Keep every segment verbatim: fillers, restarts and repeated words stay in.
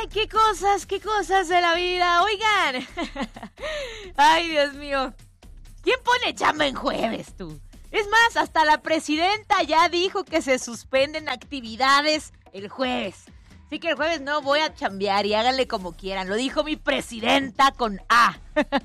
Ay, qué cosas, qué cosas de la vida. Oigan. Ay, Dios mío. ¿Quién pone chamba en jueves, tú? Es más, hasta la presidenta ya dijo que se suspenden actividades el jueves. Así que el jueves no voy a chambear y háganle como quieran. Lo dijo mi presidenta con A.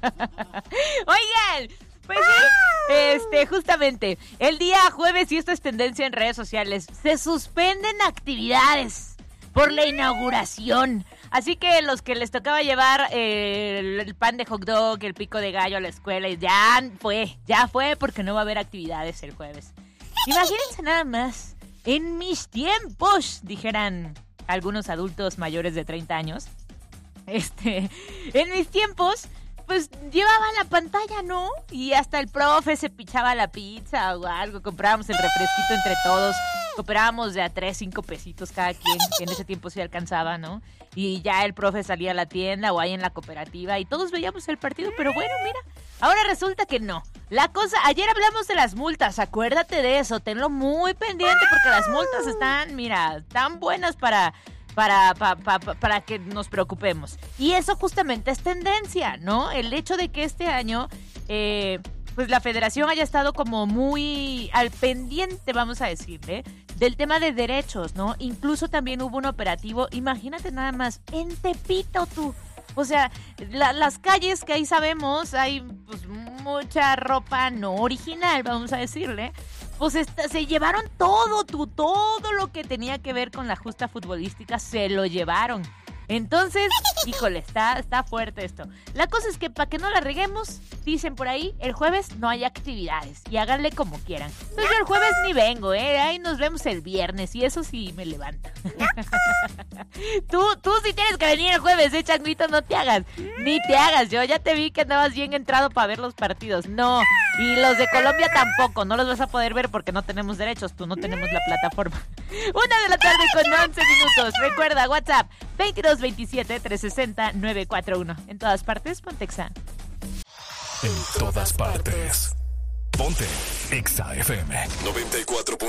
Oigan, pues sí, este, justamente, el día jueves, y esto es tendencia en redes sociales, se suspenden actividades por la inauguración. Así que los que les tocaba llevar eh, el, el pan de hot dog, el pico de gallo a la escuela, ya fue, ya fue porque no va a haber actividades el jueves. Imagínense nada más, en mis tiempos, dijeran algunos adultos mayores de treinta años, este, en mis tiempos, pues llevaba la pantalla, ¿no? Y hasta el profe se pichaba la pizza o algo, comprábamos el refresquito entre todos, cooperábamos de a tres, cinco pesitos cada quien, que en ese tiempo sí alcanzaba, ¿no? Y ya el profe salía a la tienda o ahí en la cooperativa y todos veíamos el partido, pero bueno, mira, ahora resulta que no. La cosa, ayer hablamos de las multas, acuérdate de eso, tenlo muy pendiente porque las multas están, mira, tan buenas para... Para, para, para, para que nos preocupemos. Y eso justamente es tendencia, ¿no? El hecho de que este año, eh, pues la federación haya estado como muy al pendiente, vamos a decirle, del tema de derechos, ¿no? Incluso también hubo un operativo, imagínate nada más, en Tepito, tú. O sea, la, las calles que ahí sabemos, hay pues mucha ropa no original, vamos a decirle. Pues esta, se llevaron todo, tú, todo lo que tenía que ver con la justa futbolística, se lo llevaron. Entonces, híjole, está, está fuerte esto. La cosa es que para que no la reguemos, dicen por ahí, el jueves no hay actividades y háganle como quieran. Entonces yo el jueves ni vengo, ¿eh? Ahí nos vemos el viernes y eso sí me levanta. tú, tú sí tienes que venir el jueves, ¿eh, Changuito? No te hagas, ni te hagas. Yo ya te vi que andabas bien entrado para ver los partidos. No, y los de Colombia tampoco, no los vas a poder ver porque no tenemos derechos, tú no tenemos la plataforma. Una de la tarde con once minutos. Recuerda, WhatsApp veintidós veintisiete trescientos sesenta nueve cuatro uno. En todas partes, Pontexa. En todas partes. Ponte Exa F M noventa y cuatro punto uno.